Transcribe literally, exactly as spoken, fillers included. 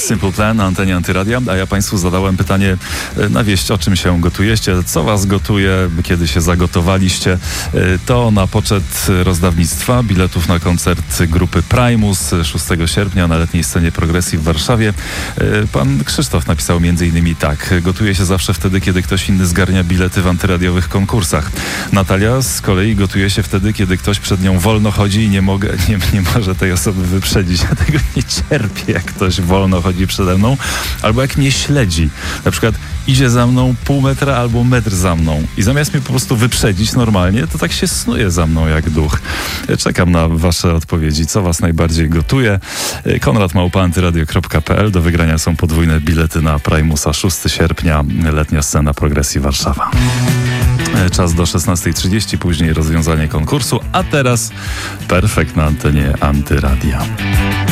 Simple Plan na antenie Antyradia, a ja Państwu zadałem pytanie na wieść, o czym się gotujecie, co Was gotuje, kiedy się zagotowaliście. To na poczet rozdawnictwa biletów na koncert grupy Primus szóstego sierpnia na letniej scenie Progresji w Warszawie. Pan Krzysztof napisał między innymi tak: gotuje się zawsze wtedy, kiedy ktoś inny zgarnia bilety w antyradiowych konkursach. Natalia z kolei gotuje się wtedy, kiedy ktoś przed nią wolno chodzi i nie, mogę, nie, nie może tej osoby wyprzedzić. Ja tego nie cierpię, jak ktoś wolno chodzi przede mną, albo jak mnie śledzi. Na przykład idzie za mną pół metra albo metr za mną i zamiast mnie po prostu wyprzedzić normalnie, to tak się snuje za mną jak duch. Czekam na Wasze odpowiedzi. Co Was najbardziej gotuje? Konrad małpa antyradio kropka p l. Do wygrania są podwójne bilety na Primusa szóstego sierpnia, letnia scena Progresji Warszawa. Czas do szesnastej trzydzieści, później rozwiązanie konkursu, a teraz perfekt na antenie Antyradia.